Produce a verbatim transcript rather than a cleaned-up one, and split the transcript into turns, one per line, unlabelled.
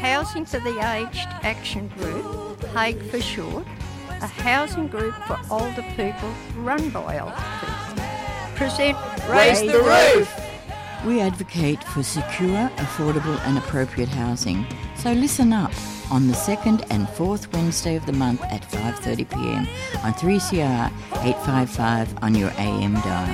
Housing for the Aged Action Group, HAGE for short, a housing group for older people run by older people, present
Raise the Roof!
We advocate for secure, affordable and appropriate housing. So listen up on the second and fourth Wednesday of the month at five thirty p m on three C R eight fifty-five on your A M dial.